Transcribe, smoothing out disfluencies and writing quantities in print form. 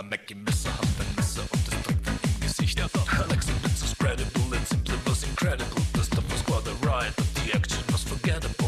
Mackie Messer hat ein Messer und es drückt dann im Gesicht. Alex and it's so spreadable and simply was incredible. The stuff was quite alright, but the action was forgettable.